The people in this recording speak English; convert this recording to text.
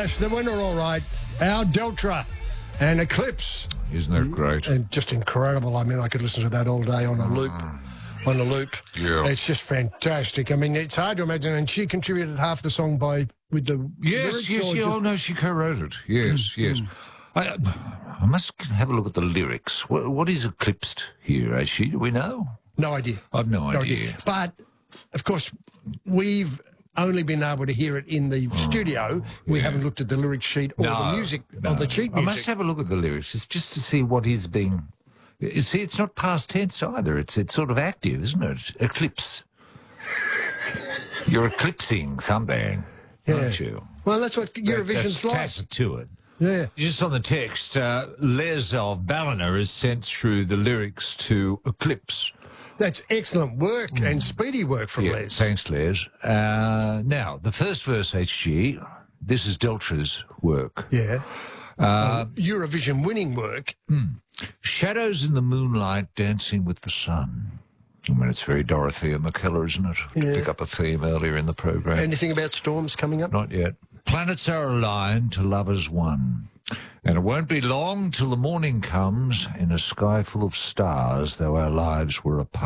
Yes, the winner, all right. Our Deltra and Eclipse. Isn't that great? And just incredible. I mean, I could listen to that all day on a loop. On a loop. Yeah. It's just fantastic. I mean, it's hard to imagine. And she contributed half the song with the Yes, lyrics, oh no, she co-wrote it. Yes, yes. I must have a look at the lyrics. What is eclipsed here, Aishi? Do we know? No idea. I've no idea. But, of course, we've only been able to hear it in the studio. We haven't looked at the lyric sheet or the music, or the sheet music. I must have a look at the lyrics. It's just to see what is being... You see, it's not past tense either. It's sort of active, isn't it? Eclipse. You're eclipsing something, aren't you? Well, that's what Eurovision's like. That's tacit to it. Yeah. Just on the text, Les of Ballina has sent through the lyrics to Eclipse. That's excellent work and speedy work from Les. Thanks, Les. Now, the first verse, HG, this is Deltra's work. Yeah. Eurovision winning work. Shadows in the moonlight dancing with the sun. I mean, it's very Dorothea McKellar, isn't it? To pick up a theme earlier in the program. Anything about storms coming up? Not yet. Planets are aligned to lovers one. And it won't be long till the morning comes in a sky full of stars, though our lives were apart.